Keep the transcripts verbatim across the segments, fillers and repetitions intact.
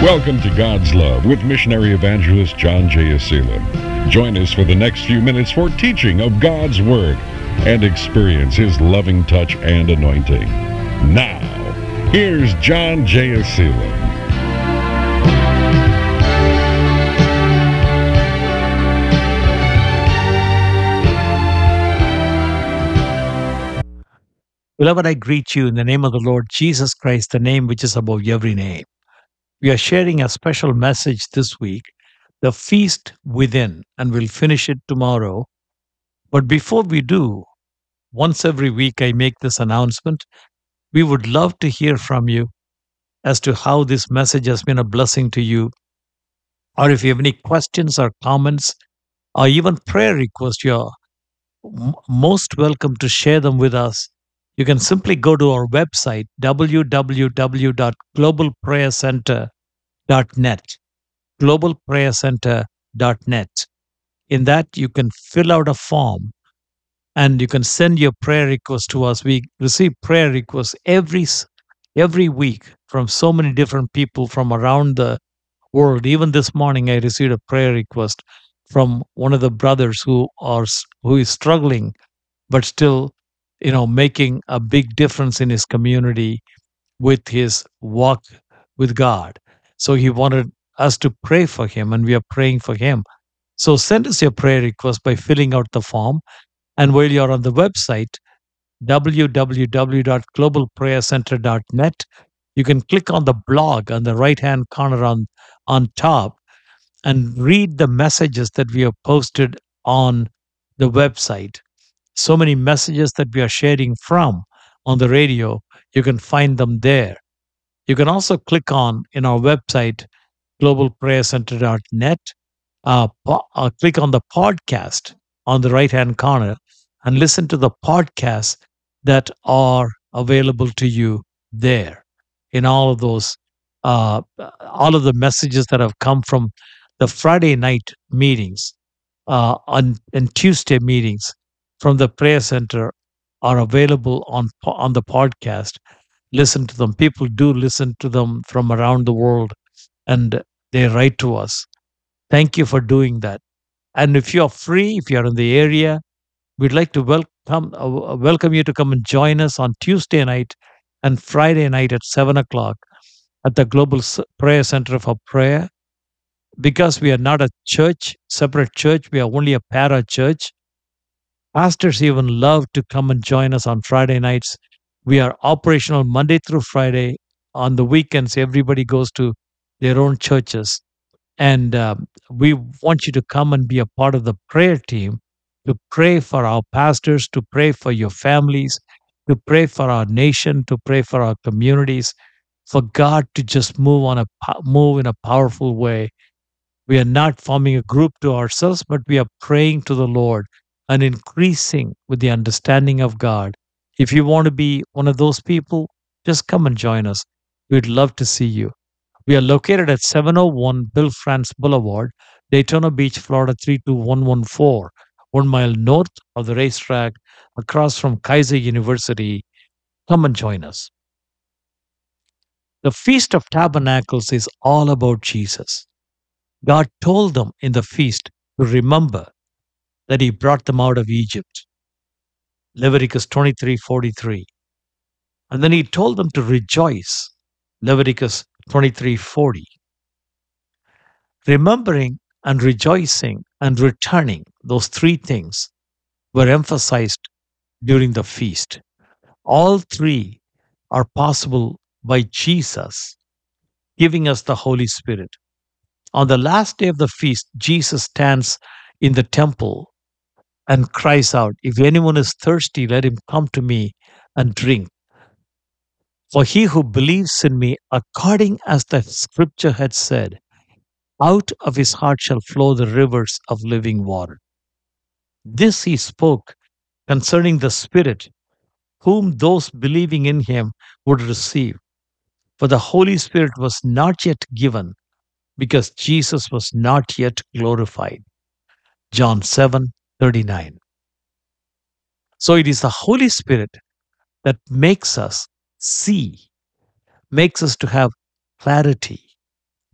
Welcome to God's Love with missionary evangelist John J. Acela. Join us for the next few minutes for teaching of God's Word and experience His loving touch and anointing. Now, here's John J. Acela. Beloved, I greet you in the name of the Lord Jesus Christ, the name which is above every name. We are sharing a special message this week, The Feast Within, and we'll finish it tomorrow. But before we do, once every week I make this announcement. We would love to hear from you as to how this message has been a blessing to you, or if you have any questions or comments, or even prayer requests, you're m- most welcome to share them with us. You can simply go to our website, w w w dot global prayer center dot net. global prayer center dot net. In that, you can fill out a form and you can send your prayer request to us. We receive prayer requests every s- every week from so many different people from around the world. Even this morning, I received a prayer request from one of the brothers who are s- who is struggling, but still, you know, making a big difference in his community with his walk with God. So he wanted us to pray for him, and we are praying for him. So send us your prayer request by filling out the form. And while you're on the website, w w w dot global prayer center dot net, you can click on the blog on the right hand corner on, on top and read the messages that we have posted on the website. So many messages that we are sharing from on the radio, you can find them there. You can also click on in our website, global prayer center dot net, uh, po- uh, click on the podcast on the right hand corner and listen to the podcasts that are available to you there. In all of those, uh, all of the messages that have come from the Friday night meetings uh, on, and Tuesday meetings from the prayer center are available on po- on the podcast. Listen to them. People do listen to them from around the world, and they write to us. Thank you for doing that. And if you're free, if you're in the area, we'd like to welcome uh, welcome you to come and join us on Tuesday night and Friday night at seven o'clock at the Global S- Prayer Center for Prayer. Because we are not a church, separate church, we are only a para church. Pastors even love to come and join us on Friday nights. We are operational Monday through Friday. On the weekends, everybody goes to their own churches. And um, we want you to come and be a part of the prayer team to pray for our pastors, to pray for your families, to pray for our nation, to pray for our communities, for God to just move on a po- move in a powerful way. We are not forming a group to ourselves, but we are praying to the Lord and increasing with the understanding of God. If you want to be one of those people, just come and join us. We'd love to see you. We are located at seven oh one Bill France Boulevard, Daytona Beach, Florida three two one one four, one mile north of the racetrack, across from Kaiser University. Come and join us. The Feast of Tabernacles is all about Jesus. God told them in the feast to remember that He brought them out of Egypt. Leviticus twenty-three forty-three. And then He told them to rejoice. Leviticus twenty-three forty. Remembering and rejoicing and returning, those three things were emphasized during the feast. All three are possible by Jesus giving us the Holy Spirit. On the last day of the feast, Jesus stands in the temple and cries out, "If anyone is thirsty, let him come to me and drink. For he who believes in me, according as the scripture had said, out of his heart shall flow the rivers of living water." This he spoke concerning the Spirit, whom those believing in him would receive. For the Holy Spirit was not yet given, because Jesus was not yet glorified. John seven thirty-nine. So it is the Holy Spirit that makes us see, makes us to have clarity,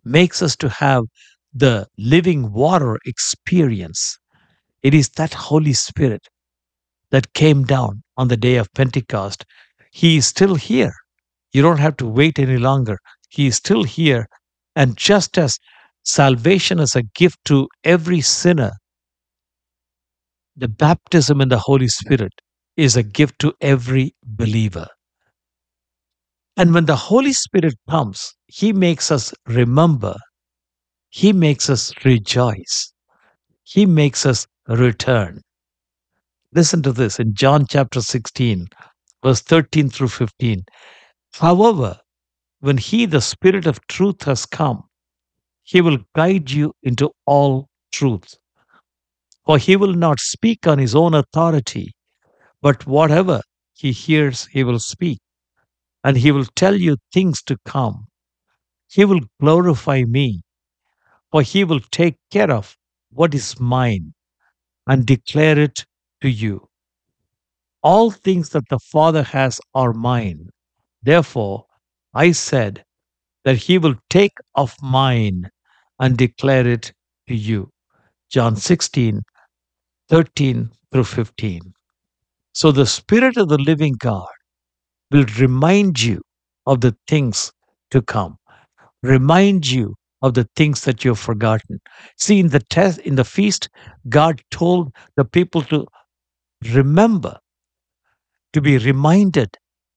makes us to have the living water experience. It is that Holy Spirit that came down on the day of Pentecost. He is still here. You don't have to wait any longer. He is still here. And just as salvation is a gift to every sinner, the baptism in the Holy Spirit is a gift to every believer. And when the Holy Spirit comes, He makes us remember, He makes us rejoice, He makes us return. Listen to this in John chapter sixteen, verse thirteen through fifteen. However, when He, the Spirit of truth, has come, He will guide you into all truth. For He will not speak on His own authority, but whatever He hears, He will speak, and He will tell you things to come. He will glorify me, for He will take care of what is mine and declare it to you. All things that the Father has are mine. Therefore, I said that He will take of mine and declare it to you. John sixteen, thirteen through fifteen. So the Spirit of the living God will remind you of the things to come, remind you of the things that you've forgotten. See, in the test, in the feast, God told the people to remember, to be reminded.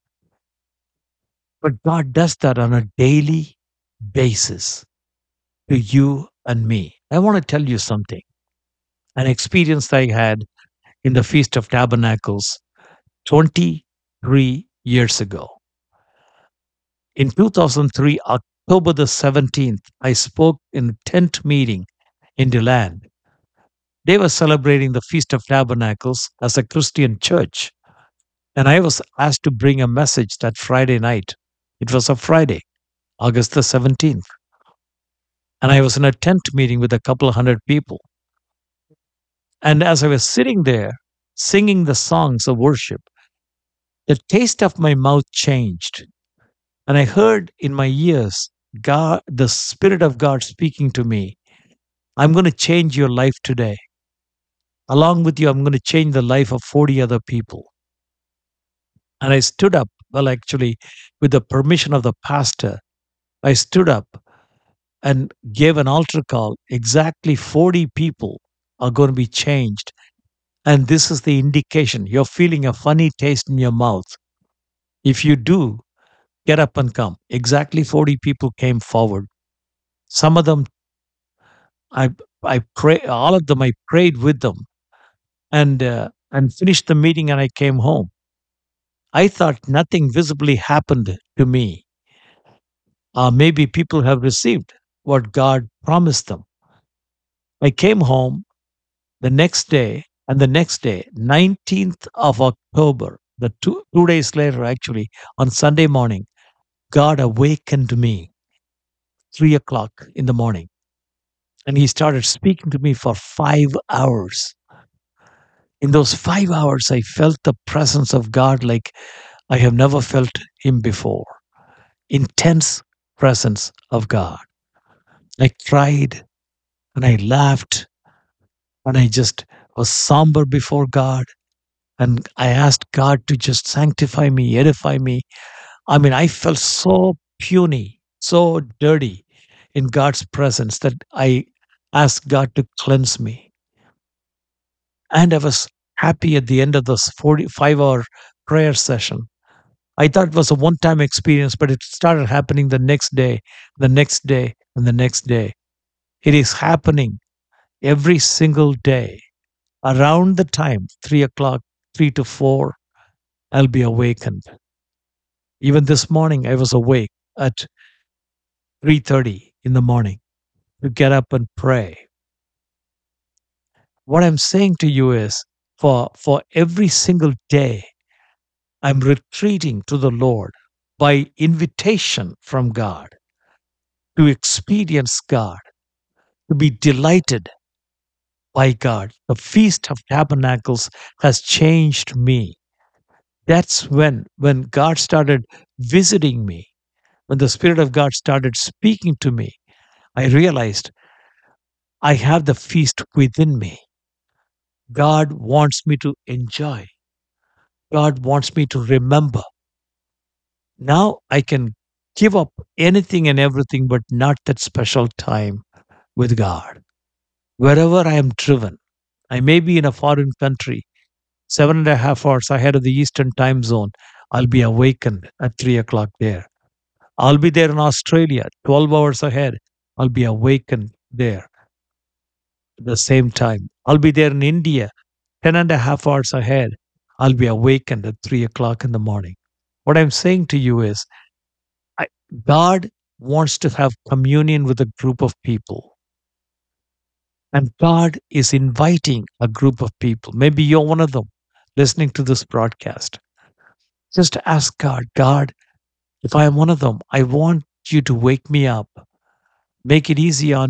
But God does that on a daily basis to you and me. I want to tell you something. An experience I had in the Feast of Tabernacles twenty-three years ago. In two thousand three, October the seventeenth, I spoke in a tent meeting in DeLand. They were celebrating the Feast of Tabernacles as a Christian church. And I was asked to bring a message that Friday night. It was a Friday, August the seventeenth. And I was in a tent meeting with a couple of hundred people. And as I was sitting there singing the songs of worship, the taste of my mouth changed. And I heard in my ears God, the Spirit of God speaking to me. I'm going to change your life today. Along with you, I'm going to change the life of forty other people. And I stood up, well, actually, with the permission of the pastor, I stood up and gave an altar call. Exactly forty people are going to be changed. And this is the indication. You're feeling a funny taste in your mouth. If you do, get up and come. Exactly forty people came forward. Some of them, I I pray, all of them, I prayed with them, and uh, and finished the meeting, and I came home. I thought nothing visibly happened to me. Uh, maybe people have received what God promised them. I came home the next day, and the next day, nineteenth of October, the two, two days later, actually, on Sunday morning, God awakened me, three o'clock in the morning. And He started speaking to me for five hours. In those five hours, I felt the presence of God like I have never felt Him before. Intense presence of God. I cried and I laughed and I just was somber before God. And I asked God to just sanctify me, edify me. I mean, I felt so puny, so dirty in God's presence that I asked God to cleanse me. And I was happy at the end of this forty-five hour prayer session. I thought it was a one time experience, but it started happening the next day, the next day, and the next day. It is happening every single day. Around the time, three o'clock, three to four, I'll be awakened. Even this morning, I was awake at three thirty in the morning to get up and pray. What I'm saying to you is, for, for every single day, I'm retreating to the Lord by invitation from God to experience God, to be delighted by God. The Feast of Tabernacles has changed me. That's when, when God started visiting me, when the Spirit of God started speaking to me. I realized I have the feast within me. God wants me to enjoy. God wants me to remember. Now I can give up anything and everything, but not that special time with God. Wherever I am driven, I may be in a foreign country, seven and a half hours ahead of the Eastern time zone. I'll be awakened at three o'clock there. I'll be there in Australia, twelve hours ahead. I'll be awakened there at the same time. I'll be there in India, ten and a half hours ahead. I'll be awakened at three o'clock in the morning. What I'm saying to you is, I, God wants to have communion with a group of people. And God is inviting a group of people. Maybe you're one of them listening to this broadcast. Just ask God, God, if I am one of them, I want you to wake me up. Make it easy on